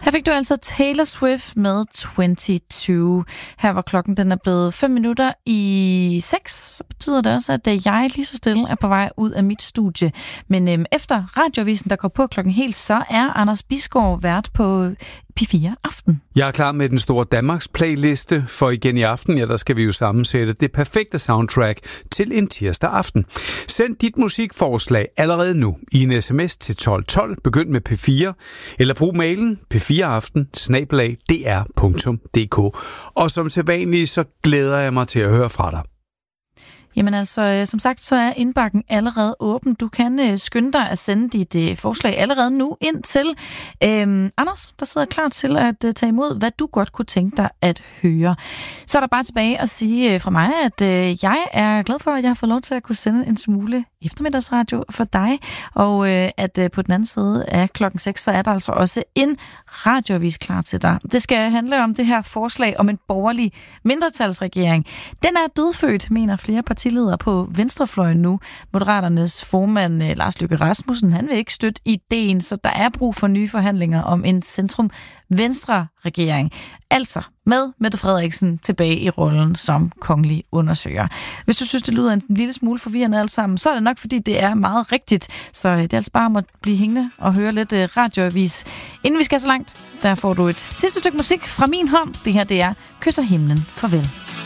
Her fik du altså Taylor Swift med 22. Her var klokken, den er blevet 5 minutter i 6. Så betyder det også, at jeg lige så stille er på vej ud af mit studie. Men efter radioavisen, der går på klokken helt, så er Anders Bisgaard vært på P4 Aften. Jeg er klar med den store Danmarks playliste, for igen i aften, der skal vi jo sammensætte det perfekte soundtrack til en tirsdag aften. Send dit musikforslag allerede nu i en sms til 1212, begynd med P4, eller brug mailen p4aften@dr.dk. Og som sædvanligt, så glæder jeg mig til at høre fra dig. Jamen altså, som sagt, så er indbakken allerede åben. Du kan skynde dig at sende dit forslag allerede nu ind til Anders, der sidder klar til at tage imod, hvad du godt kunne tænke dig at høre. Så er der bare tilbage at sige fra mig, at jeg er glad for, at jeg har fået lov til at kunne sende en smule eftermiddagsradio for dig, og at på den anden side af klokken 6, så er der altså også en radioavis klar til dig. Det skal handle om det her forslag om en borgerlig mindretalsregering. Den er dødfødt, mener flere partiledere på venstrefløjen nu. Moderaternes formand Lars Løkke Rasmussen, han vil ikke støtte ideen, så der er brug for nye forhandlinger om en centrum-venstre-regering. Altså med Mette Frederiksen tilbage i rollen som kongelig undersøger. Hvis du synes, det lyder en lille smule forvirrende alt sammen, så er det nok, fordi det er meget rigtigt. Så det er altså bare om at blive hængende og høre lidt radioavis. Inden vi skal så langt, der får du et sidste stykke musik fra min hånd. Det her, det er Kysser himlen farvel.